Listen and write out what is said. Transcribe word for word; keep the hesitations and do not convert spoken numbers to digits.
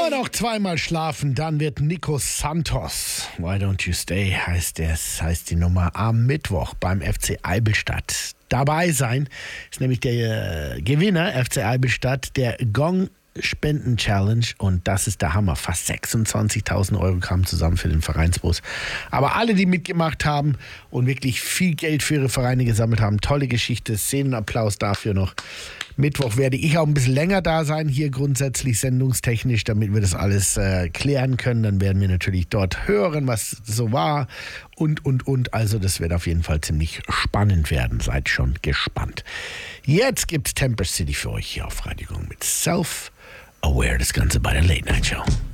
Nur noch zweimal schlafen, dann wird Nico Santos. Why don't you stay heißt das, heißt die Nummer am Mittwoch beim F C Eibenstadt. Dabei sein ist nämlich der äh, Gewinner F C Eibenstadt der Gong Spenden Challenge und das ist der Hammer. Fast sechsundzwanzigtausend Euro kamen zusammen für den Vereinsbus. Aber alle, die mitgemacht haben und wirklich viel Geld für ihre Vereine gesammelt haben, tolle Geschichte, Szenenapplaus dafür noch. Mittwoch werde ich auch ein bisschen länger da sein, hier grundsätzlich sendungstechnisch, damit wir das alles äh, klären können. Dann werden wir natürlich dort hören, was so war und, und, und. Also das wird auf jeden Fall ziemlich spannend werden. Seid schon gespannt. Jetzt gibt's Temper City für euch hier auf Radio Gong mit Self Aware, das Ganze bei der Late Night Show.